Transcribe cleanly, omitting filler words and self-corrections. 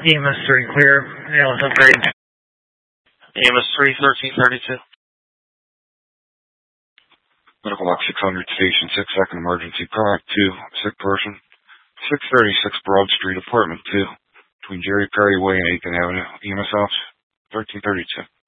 EMS 3 clear. ALS upgrade. EMS 3, 1332. Medical Lock 600, Station 6, second emergency. Product 2, sick person. 636 Broad Street, Apartment 2, between Jerry Perry Way and Aiken Avenue. EMS office, 1332.